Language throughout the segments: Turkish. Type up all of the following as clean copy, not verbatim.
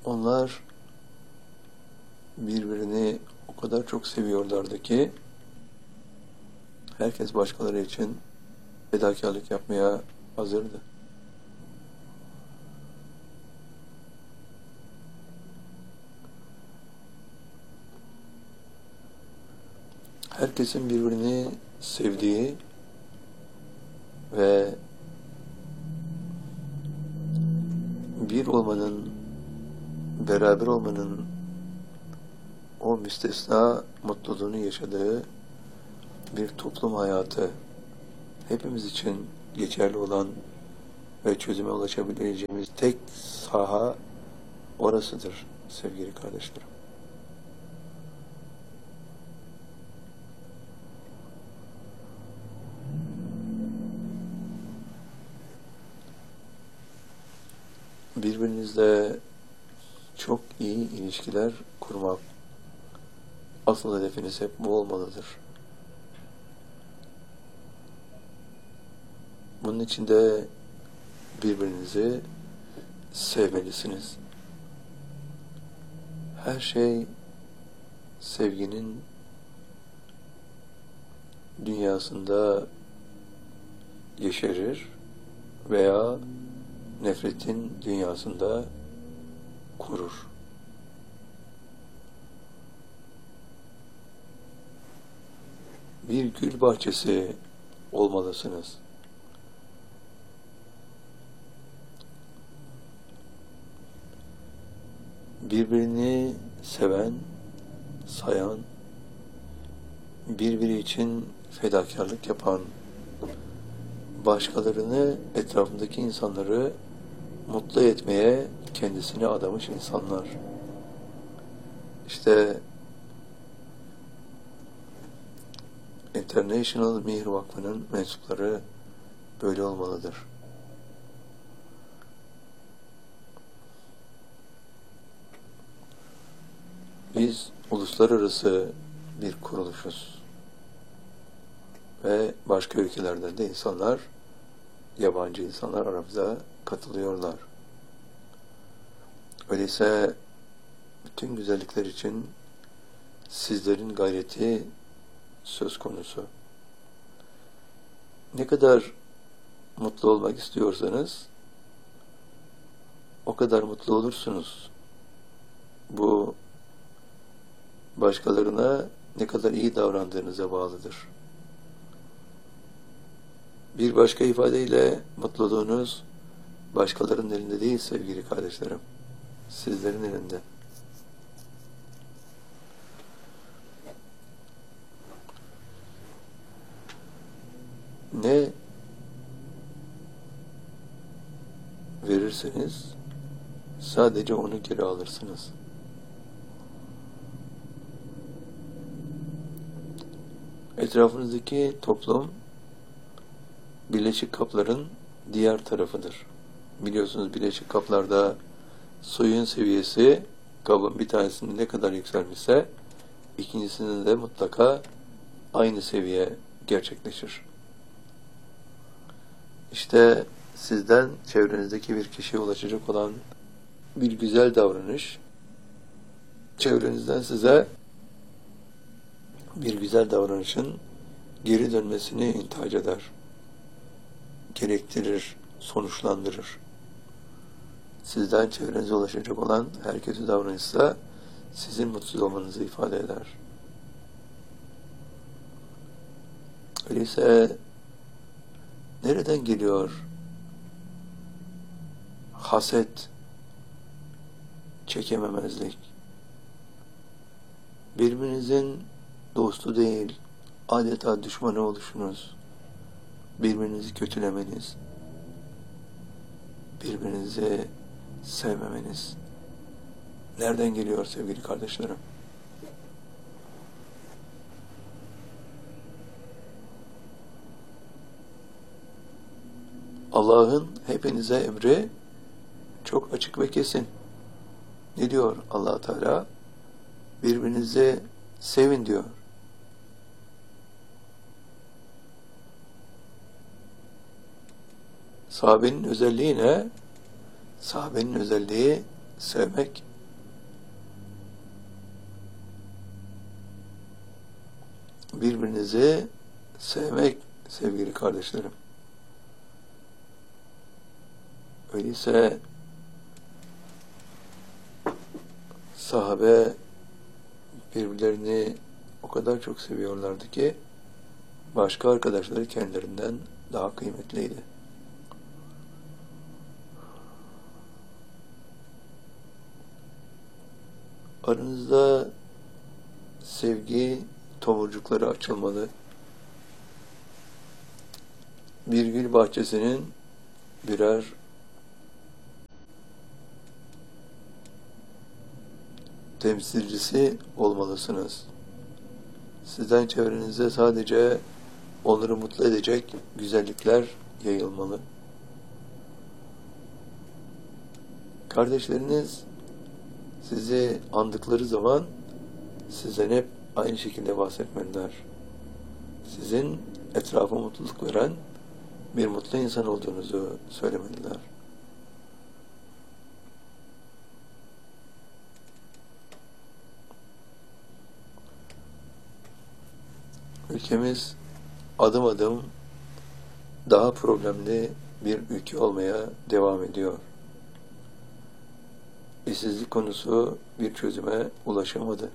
Onlar birbirini o kadar çok seviyorlardı ki herkes başkaları için fedakarlık yapmaya hazırdı. Herkesin birbirini sevdiği ve bir olmanın, beraber olmanın o müstesna mutluluğunu yaşadığı bir toplum hayatı hepimiz için geçerli olan ve çözüme ulaşabileceğimiz tek saha orasıdır sevgili kardeşlerim. Birbirinizle çok iyi ilişkiler kurmak, asıl hedefiniz hep bu olmalıdır. Bunun için de birbirinizi sevmelisiniz. Her şey sevginin dünyasında yeşerir veya nefretin dünyasında kurur. Bir gül bahçesi olmalısınız. Birbirini seven, sayan, birbiri için fedakarlık yapan, başkalarını, etrafındaki insanları mutlu etmeye kendisini adamış insanlar. İşte International Mihir Vakfı'nın mensupları böyle olmalıdır. Biz uluslararası bir kuruluşuz ve başka ülkelerden de insanlar, yabancı insanlar aramıza katılıyorlar. Öyleyse bütün güzellikler için sizlerin gayreti söz konusu. Ne kadar mutlu olmak istiyorsanız o kadar mutlu olursunuz. Bu başkalarına ne kadar iyi davrandığınıza bağlıdır. Bir başka ifadeyle mutluluğunuz başkalarının elinde değil sevgili kardeşlerim. Sizlerin elinde. Ne verirseniz sadece onu geri alırsınız. Etrafınızdaki toplum birleşik kapların diğer tarafıdır. Biliyorsunuz birleşik kaplarda suyun seviyesi kabın bir tanesinde ne kadar yükselmişse ikincisinde de mutlaka aynı seviye gerçekleşir. İşte sizden çevrenizdeki bir kişiye ulaşacak olan bir güzel davranış, çevrenizden size bir güzel davranışın geri dönmesini intihac eder, gerektirir, sonuçlandırır. Sizden çevrenize ulaşacak olan her kötü davranışsa sizin mutsuz olmanızı ifade eder. Öyleyse nereden geliyor haset, çekememezlik? Birbirinizin dostu değil, adeta düşmanı oluşunuz, birbirinizi kötülemeniz, birbirinizi sevmemeniz nereden geliyor sevgili kardeşlerim? Allah'ın hepinize emri çok açık ve kesin. Ne diyor Allah Teala? Birbirinizi sevin diyor. Sahabenin özelliği ne? Sahabenin özelliği sevmek birbirinizi sevmek sevgili kardeşlerim. Öyleyse sahabe birbirlerini o kadar çok seviyorlardı ki başka arkadaşları kendilerinden daha kıymetliydi. Aranızda sevgi tomurcukları açılmalı. Bir gül bahçesinin birer temsilcisi olmalısınız. Sizden çevrenize sadece onları mutlu edecek güzellikler yayılmalı. Kardeşleriniz sizi andıkları zaman sizden hep aynı şekilde bahsetmeliler. Sizin etrafa mutluluk veren bir mutlu insan olduğunuzu söylemeliler. Ülkemiz adım adım daha problemli bir ülke olmaya devam ediyor. İşsizlik konusu bir çözüme ulaşamadı.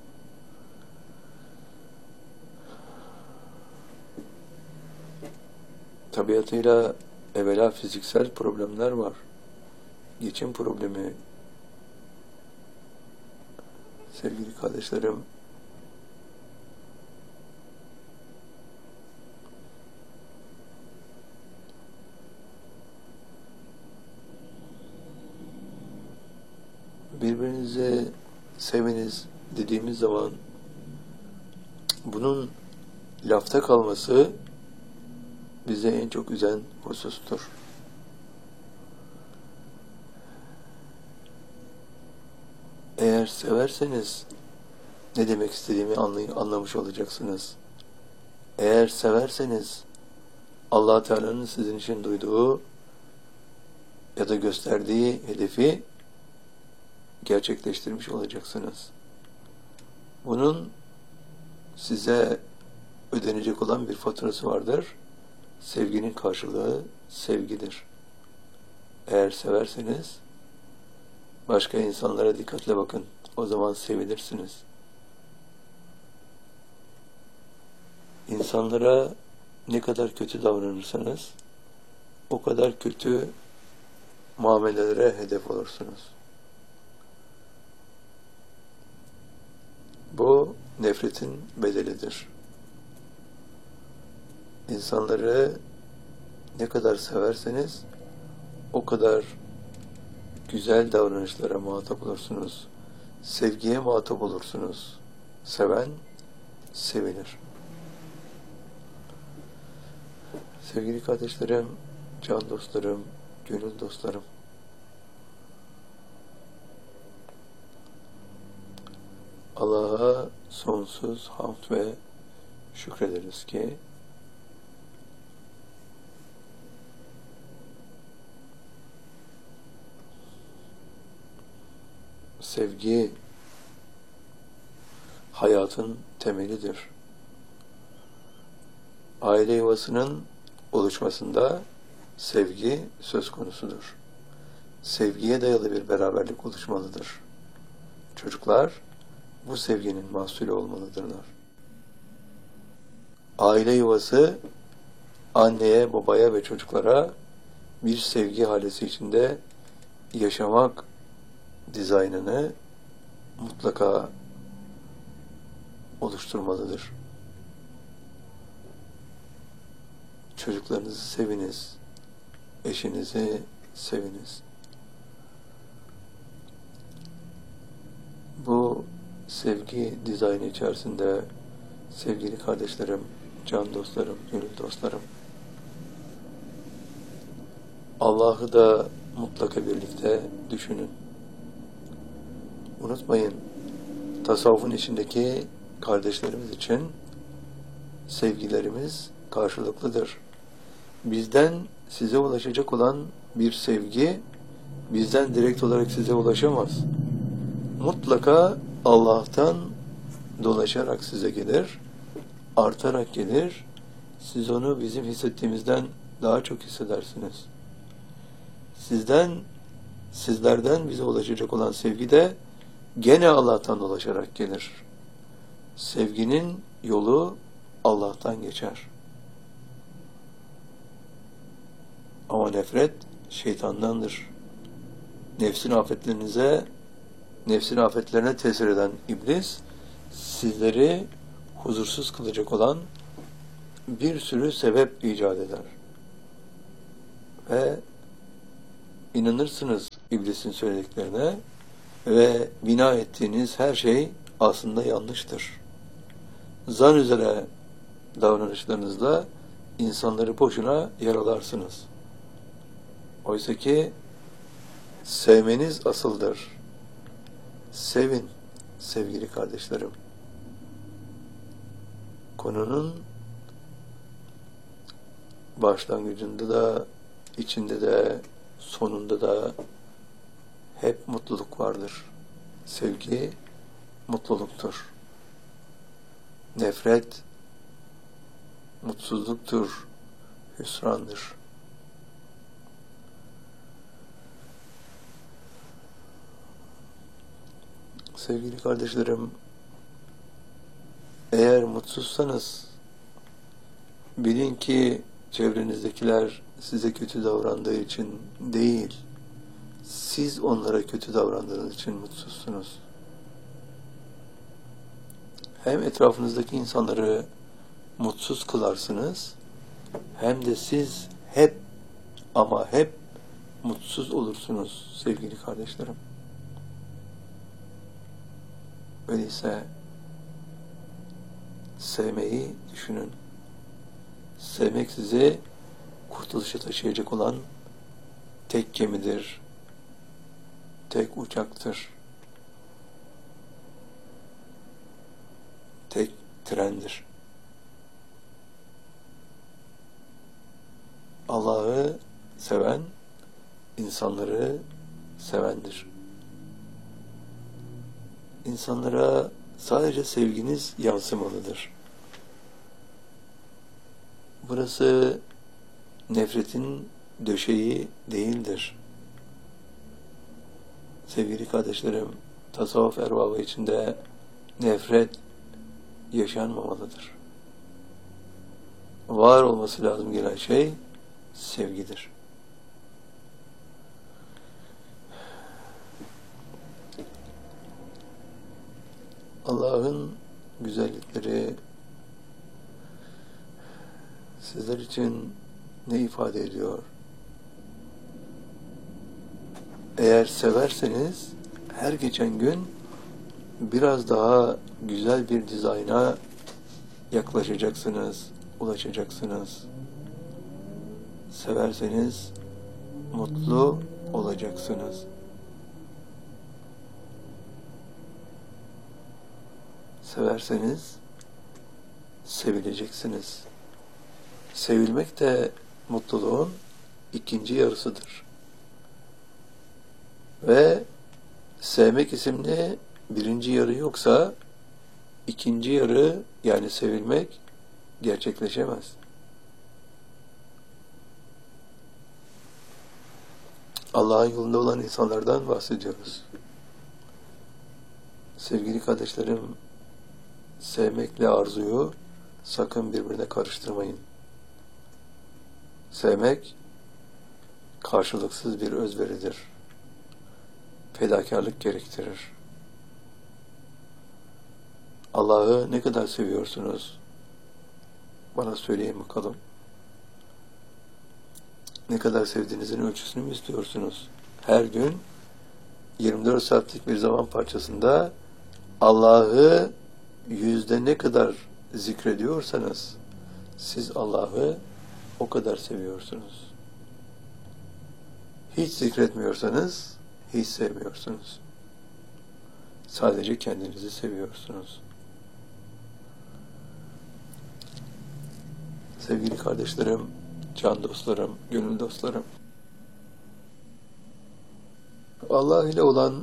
Tabiatıyla evvela fiziksel problemler var. Geçim problemi. Sevgili kardeşlerim, birbirinizi seviniz dediğimiz zaman bunun lafta kalması bize en çok üzen husustur. Eğer severseniz ne demek istediğimi anlamış olacaksınız. Eğer severseniz Allah Teala'nın sizin için duyduğu ya da gösterdiği hedefi gerçekleştirmiş olacaksınız. Bunun size ödenecek olan bir faturası vardır. Sevginin karşılığı sevgidir. Eğer severseniz başka insanlara dikkatle bakın. O zaman sevilirsiniz. İnsanlara ne kadar kötü davranırsanız o kadar kötü muamelelere hedef olursunuz. Bu nefretin bedelidir. İnsanları ne kadar severseniz o kadar güzel davranışlara muhatap olursunuz. Sevgiye muhatap olursunuz. Seven sevinir. Sevgili kardeşlerim, can dostlarım, gönül dostlarım, Allah'a sonsuz hamd ve şükrederiz ki sevgi hayatın temelidir. Aile yuvasının oluşmasında sevgi söz konusudur. Sevgiye dayalı bir beraberlik oluşmalıdır. Çocuklar bu sevginin mahsulü olmalıdırlar. Aile yuvası anneye, babaya ve çocuklara bir sevgi halesi içinde yaşamak dizaynını mutlaka oluşturmalıdır. Çocuklarınızı seviniz, eşinizi seviniz. Bu sevgi dizaynı içerisinde sevgili kardeşlerim, can dostlarım, gönül dostlarım, Allah'ı da mutlaka birlikte düşünün. Unutmayın, tasavvufun içindeki kardeşlerimiz için sevgilerimiz karşılıklıdır. Bizden size ulaşacak olan bir sevgi, bizden direkt olarak size ulaşamaz. Mutlaka Allah'tan dolaşarak size gelir. artarak gelir. Siz onu bizim hissettiğimizden daha çok hissedersiniz. Sizlerden bize ulaşacak olan sevgi de gene Allah'tan ulaşarak gelir. Sevginin yolu Allah'tan geçer. Ama nefret şeytandandır. Nefsin afetlerine tesir eden iblis, sizleri huzursuz kılacak olan bir sürü sebep icat eder. Ve inanırsınız iblisin söylediklerine ve bina ettiğiniz her şey aslında yanlıştır. Zan üzere davranışlarınızla insanları boşuna yaralarsınız. Oysa ki sevmeniz asıldır. Sevin sevgili kardeşlerim. Konunun başlangıcında da, içinde de, sonunda da hep mutluluk vardır. Sevgi mutluluktur. Nefret mutsuzluktur, hüsrandır. Sevgili kardeşlerim, eğer mutsuzsanız bilin ki çevrenizdekiler size kötü davrandığı için değil, siz onlara kötü davrandığınız için mutsuzsunuz. Hem etrafınızdaki insanları mutsuz kılarsınız, hem de siz hep ama hep mutsuz olursunuz sevgili kardeşlerim. Öyleyse sevmeyi düşünün. Sevmek sizi kurtuluşa taşıyacak olan tek gemidir, tek uçaktır, tek trendir. Allah'ı seven, insanları sevendir. İnsanlara sadece sevginiz yansımalıdır. Burası nefretin döşeği değildir. Sevgili kardeşlerim, tasavvuf erbabı içinde nefret yaşanmamalıdır. Var olması lazım gelen şey sevgidir. Allah'ın güzellikleri sizler için ne ifade ediyor? Eğer severseniz her geçen gün biraz daha güzel bir dizayna yaklaşacaksınız, ulaşacaksınız. Severseniz mutlu olacaksınız. Severseniz sevileceksiniz. Sevilmek de mutluluğun ikinci yarısıdır. Ve sevmek isimli birinci yarı yoksa ikinci yarı, yani sevilmek, gerçekleşemez. Allah'ın yolunda olan insanlardan bahsediyoruz. Sevgili kardeşlerim, sevmekle arzuyu sakın birbirine karıştırmayın. Sevmek karşılıksız bir özveridir. Fedakarlık gerektirir. Allah'ı ne kadar seviyorsunuz? Bana söyleyin bakalım. Ne kadar sevdiğinizin ölçüsünü mü istiyorsunuz? Her gün 24 saatlik bir zaman parçasında Allah'ı yüzde ne kadar zikrediyorsanız siz Allah'ı o kadar seviyorsunuz. Hiç zikretmiyorsanız hiç sevmiyorsunuz. Sadece kendinizi seviyorsunuz. Sevgili kardeşlerim, can dostlarım, gönül dostlarım, Allah ile olan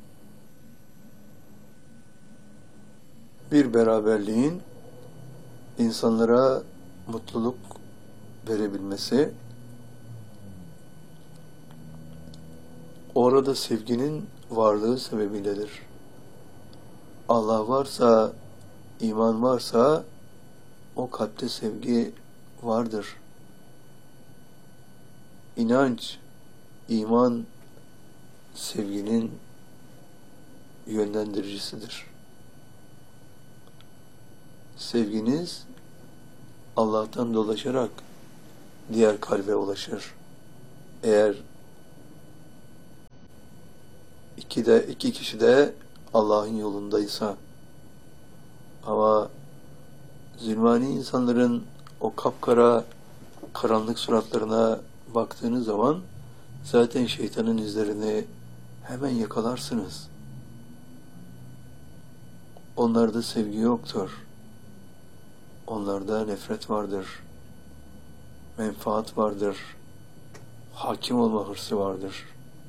bir beraberliğin insanlara mutluluk verebilmesi, orada sevginin varlığı sebebiyledir. Allah varsa, iman varsa, o kalpte sevgi vardır. İnanç, iman, sevginin yönlendiricisidir. Sevginiz Allah'tan dolaşarak diğer kalbe ulaşır. Eğer iki kişi de Allah'ın yolundaysa, ama zulmani insanların o kapkara karanlık suratlarına baktığınız zaman zaten şeytanın izlerini hemen yakalarsınız. Onlarda sevgi yoktur. Onlarda nefret vardır. Menfaat vardır. Hakim olma hırsı vardır.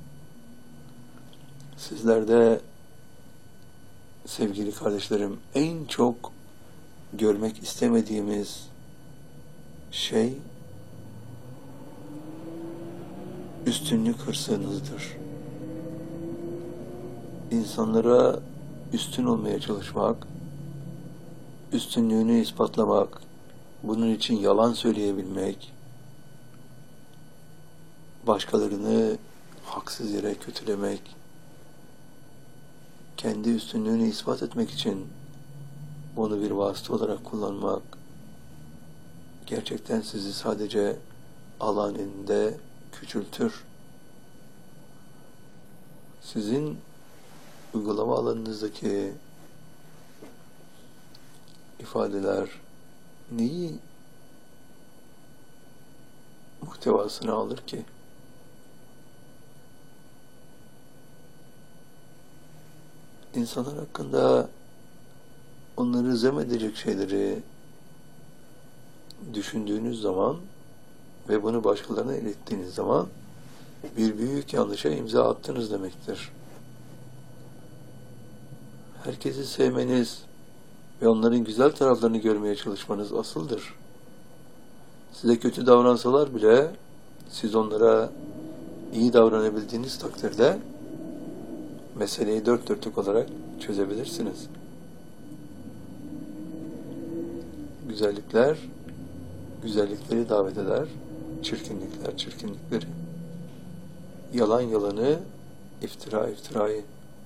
Sizlerde sevgili kardeşlerim en çok görmek istemediğimiz şey üstünlük hırsınızdır. İnsanlara üstün olmaya çalışmak, üstünlüğünü ispatlamak, bunun için yalan söyleyebilmek, başkalarını haksız yere kötülemek, kendi üstünlüğünü ispat etmek için onu bir vasıta olarak kullanmak, gerçekten sizi sadece Allah'ın elinde küçültür. Sizin uygulama alanınızdaki ifadeler neyi muhtevasını alır ki? İnsanlar hakkında onları zemedecek şeyleri düşündüğünüz zaman ve bunu başkalarına ilettiğiniz zaman bir büyük yanlışa imza attınız demektir. Herkesi sevmeniz ve onların güzel taraflarını görmeye çalışmanız asıldır. Size kötü davransalar bile siz onlara iyi davranabildiğiniz takdirde meseleyi dört dörtlük olarak çözebilirsiniz. Güzellikler güzellikleri davet eder, çirkinlikler çirkinlikleri. Yalan yalanı, iftira iftirayı.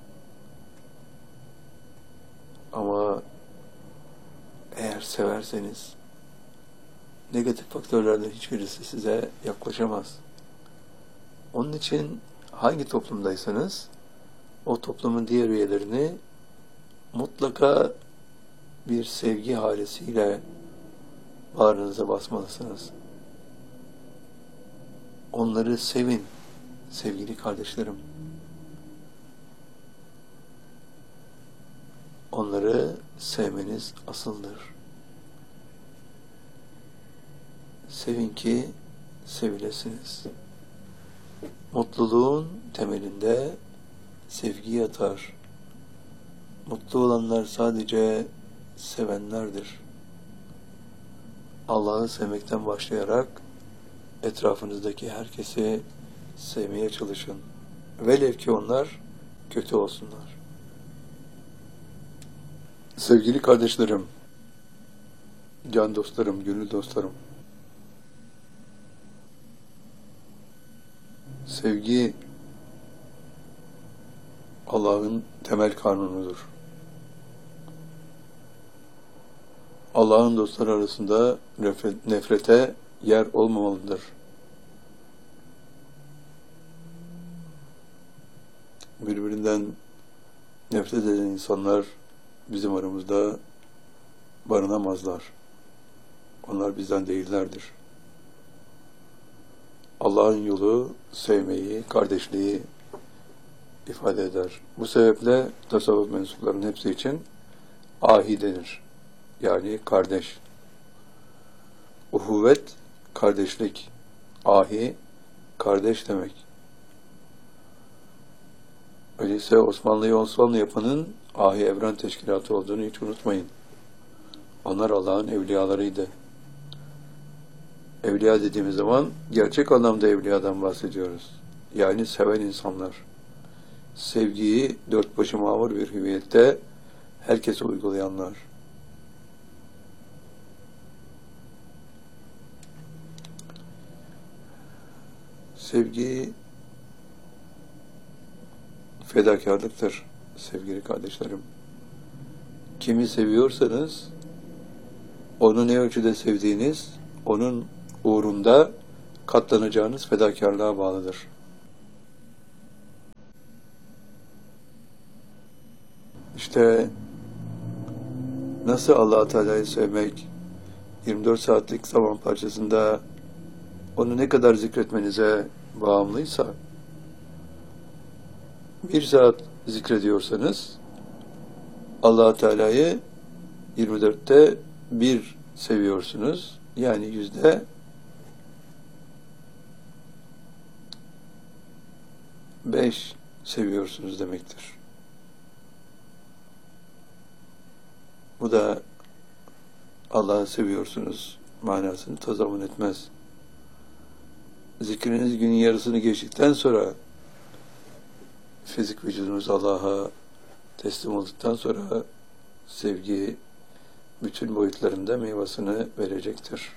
Ama eğer severseniz negatif faktörlerden hiçbirisi size yaklaşamaz. Onun için hangi toplumdaysanız o toplumun diğer üyelerini mutlaka bir sevgi halesiyle bağrınıza basmalısınız. Onları sevin sevgili kardeşlerim. Onları sevmeniz asıldır. Sevin ki sevilesiniz. Mutluluğun temelinde sevgi yatar. Mutlu olanlar sadece sevenlerdir. Allah'ı sevmekten başlayarak etrafınızdaki herkesi sevmeye çalışın. Velev ki onlar kötü olsunlar. Sevgili kardeşlerim, can dostlarım, gönül dostlarım, sevgi Allah'ın temel kanunudur. Allah'ın dostları arasında nefrete yer olmamalıdır. Birbirinden nefret eden insanlar bizim aramızda barınamazlar. Onlar bizden değillerdir. Allah'ın yolu sevmeyi, kardeşliği ifade eder. Bu sebeple tasavvuf mensuplarının hepsi için ahi denir. Yani kardeş. Uhuvvet, kardeşlik. Ahi, kardeş demek. Öyleyse Osmanlı'yı Osmanlı yapanın Ahi Evren Teşkilatı olduğunu hiç unutmayın. Onlar Allah'ın evliyalarıydı. Evliya dediğimiz zaman gerçek anlamda evliyadan bahsediyoruz. Yani seven insanlar. Sevgiyi dört başı mamur bir hüviyette herkese uygulayanlar. Sevgi fedakarlıktır sevgili kardeşlerim. Kimi seviyorsanız onu ne ölçüde sevdiğiniz, onun uğrunda katlanacağınız fedakarlığa bağlıdır. İşte nasıl Allah-u Teala'yı sevmek 24 saatlik zaman parçasında onu ne kadar zikretmenize bağımlıysa, bir saat zikrediyorsanız Allah-u Teala'yı 24'te bir seviyorsunuz. Yani %5 seviyorsunuz demektir. Bu da Allah'ı seviyorsunuz manasını tazammun etmez. Zikriniz günün yarısını geçtikten sonra, fizik vücudunuz Allah'a teslim olduktan sonra sevgi bütün boyutlarında meyvasını verecektir.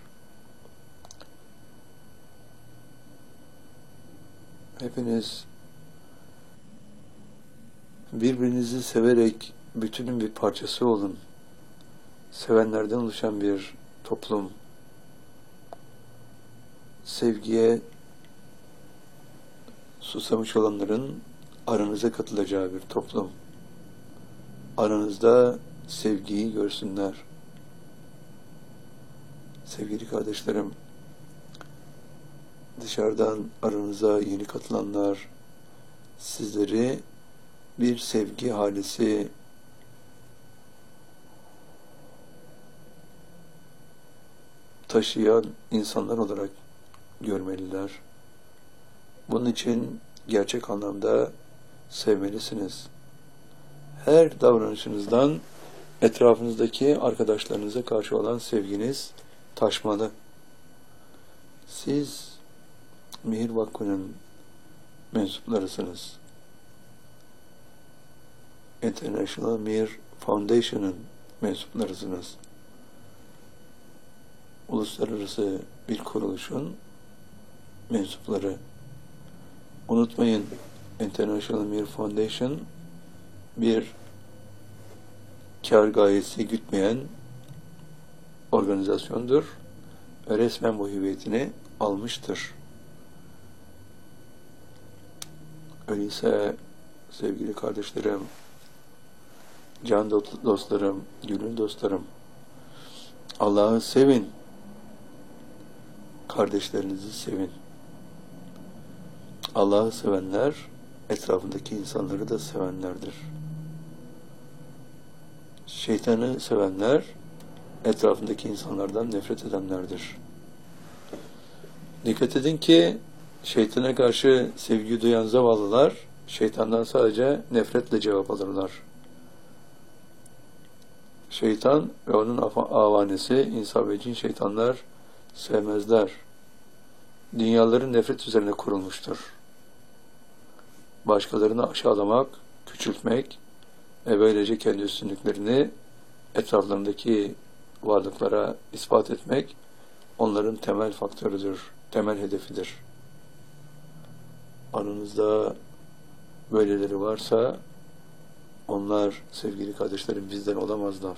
Hepiniz birbirinizi severek bütünün bir parçası olun. Sevenlerden oluşan bir toplum. Sevgiye susamış olanların aranıza katılacağı bir toplum. Aranızda sevgiyi görsünler. Sevgili kardeşlerim, dışarıdan aranıza yeni katılanlar, sizleri bir sevgi halisi taşıyan insanlar olarak görmeliler. Bunun için gerçek anlamda sevmelisiniz. Her davranışınızdan etrafınızdaki arkadaşlarınıza karşı olan sevginiz taşmalı. Siz Mihir Vakfı'nın mensuplarısınız. International Mihir Foundation'ın mensuplarısınız. Uluslararası bir kuruluşun mensupları. Unutmayın, International Mihir Foundation bir kar gayesi gütmeyen organizasyondur ve resmen bu hüviyetini almıştır. Öyleyse sevgili kardeşlerim, can dostlarım, gönül dostlarım, Allah'ı sevin, kardeşlerinizi sevin. Allah'ı sevenler, etrafındaki insanları da sevenlerdir. Şeytanı sevenler, etrafındaki insanlardan nefret edenlerdir. Dikkat edin ki, şeytana karşı sevgi duyan zavallılar, şeytandan sadece nefretle cevap alırlar. Şeytan ve onun avanesi, insan ve cin şeytanlar sevmezler. Dünyaların nefret üzerine kurulmuştur. Başkalarını aşağılamak, küçültmek ve böylece kendi üstünlüklerini etraflarındaki varlıklara ispat etmek onların temel faktörüdür, temel hedefidir. Aranızda böyleleri varsa onlar sevgili kardeşlerim bizden olamazlar.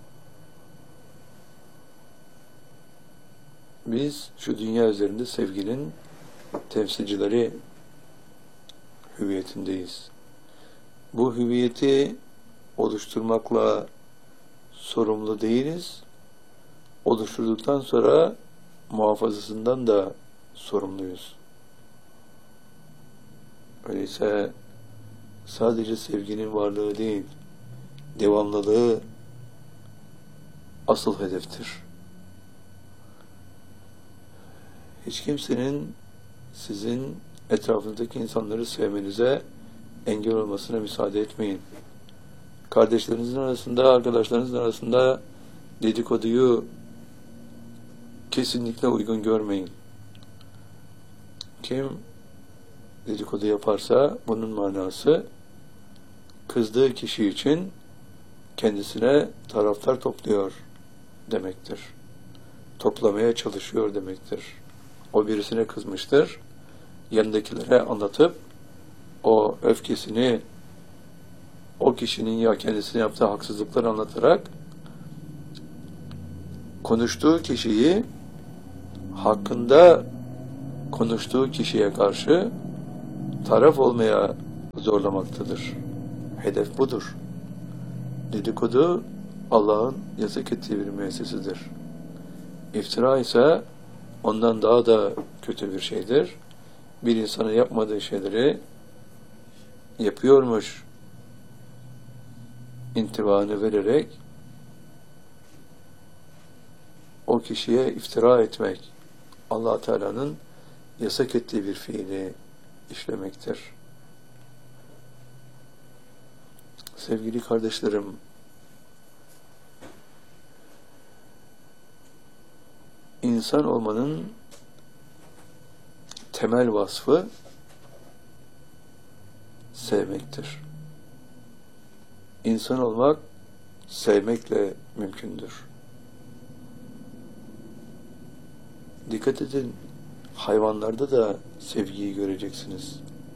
Biz şu dünya üzerinde sevginin temsilcileri hüviyetindeyiz. Bu hüviyeti oluşturmakla sorumlu değiliz. Oluşturduktan sonra muhafazasından da sorumluyuz. Öyleyse sadece sevginin varlığı değil, devamlılığı asıl hedeftir. Hiç kimsenin sizin etrafınızdaki insanları sevmenize engel olmasına müsaade etmeyin. Kardeşlerinizin arasında, arkadaşlarınızın arasında Dedikoduyu kesinlikle uygun görmeyin. Kim dedikodu yaparsa bunun manası kızdığı kişi için kendisine taraftar topluyor demektir. Toplamaya çalışıyor demektir. O birisine kızmıştır. Yanındakilere anlatıp o öfkesini o kişinin ya kendisine yaptığı haksızlıkları anlatarak konuştuğu kişiyi hakkında konuştuğu kişiye karşı taraf olmaya zorlamaktadır. Hedef budur. Dedikodu Allah'ın yasak ettiği bir müessesidir. İftira ise ondan daha da kötü bir şeydir. Bir insanın yapmadığı şeyleri yapıyormuş intibanı vererek o kişiye iftira etmek, Allah Teala'nın yasak ettiği bir fiili işlemektir. Sevgili kardeşlerim, insan olmanın temel vasfı sevmektir. İnsan olmak sevmekle mümkündür. Dikkat edin, hayvanlarda da sevgiyi göreceksiniz.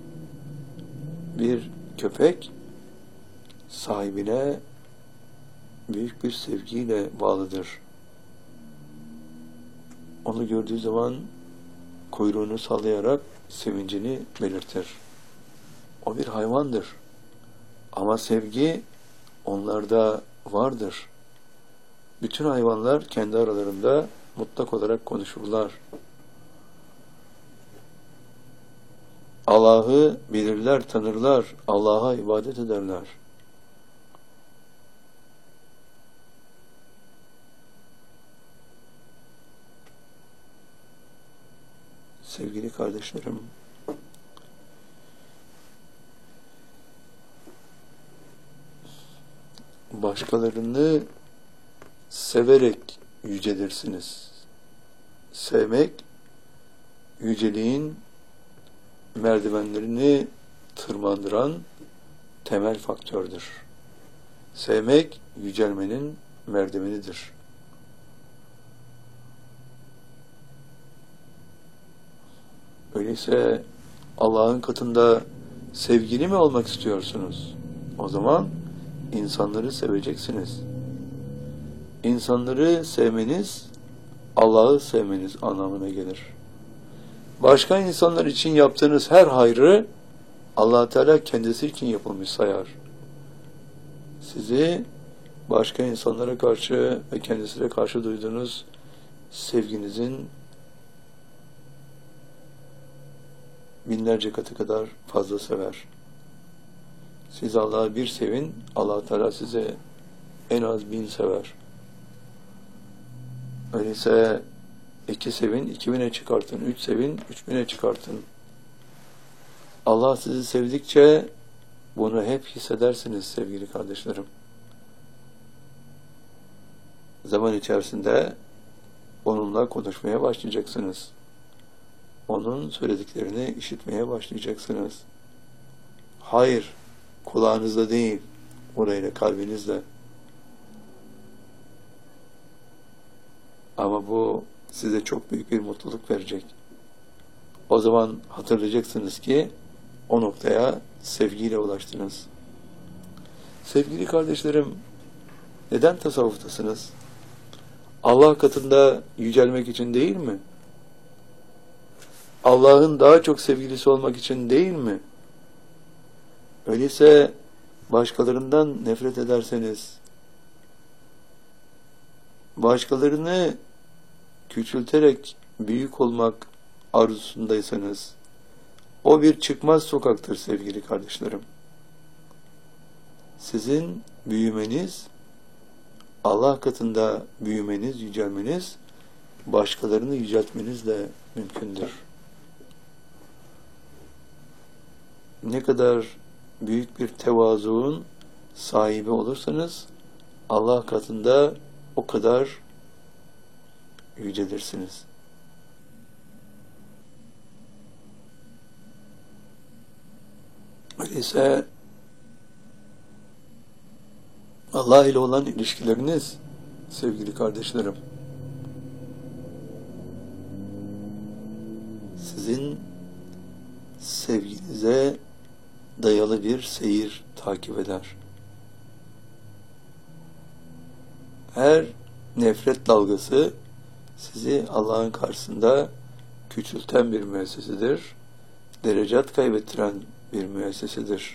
Bir köpek sahibine büyük bir sevgiyle bağlıdır. Onu gördüğü zaman kuyruğunu sallayarak sevincini belirtir. O bir hayvandır. Ama sevgi onlarda vardır. Bütün hayvanlar kendi aralarında mutlak olarak konuşurlar. Allah'ı bilirler, tanırlar. Allah'a ibadet ederler. Sevgili kardeşlerim, başkalarını severek yücelirsiniz. Sevmek, yüceliğin merdivenlerini tırmandıran temel faktördür. Sevmek, yücelmenin merdivenidir. Öyleyse Allah'ın katında sevgili mi olmak istiyorsunuz? O zaman insanları seveceksiniz. İnsanları sevmeniz, Allah'ı sevmeniz anlamına gelir. Başka insanlar için yaptığınız her hayrı Allah Teala kendisi için yapılmış sayar. Sizi başka insanlara karşı ve kendisine karşı duyduğunuz sevginizin binlerce katı kadar fazla sever. Siz Allah'ı bir sevin, Allah Teala size en az 1000 sever. Öyleyse 2 sevin, 2000'e çıkartın, 3 sevin, 3000'e çıkartın. Allah sizi sevdikçe bunu hep hissedersiniz sevgili kardeşlerim. Zaman içerisinde onunla konuşmaya başlayacaksınız. Onun söylediklerini işitmeye başlayacaksınız. Hayır, kulağınızda değil, orayla kalbinizle. Ama bu size çok büyük bir mutluluk verecek. O zaman hatırlayacaksınız ki o noktaya sevgiyle ulaştınız. Sevgili kardeşlerim, neden tasavvuftasınız? Allah katında yücelmek için değil mi? Allah'ın daha çok sevgilisi olmak için değil mi? Öyleyse başkalarından nefret ederseniz, başkalarını küçülterek büyük olmak arzusundaysanız, o bir çıkmaz sokaktır sevgili kardeşlerim. Sizin büyümeniz, Allah katında büyümeniz, yücelmeniz, başkalarını yüceltmenizle mümkündür. Ne kadar büyük bir tevazuun sahibi olursanız, Allah katında o kadar yücelirsiniz. Öyleyse Allah ile olan ilişkileriniz, sevgili kardeşlerim, sizin sevginize dayalı bir seyir takip eder. Her nefret dalgası sizi Allah'ın karşısında küçülten bir müessesedir, derecat kaybettiren bir müessesedir.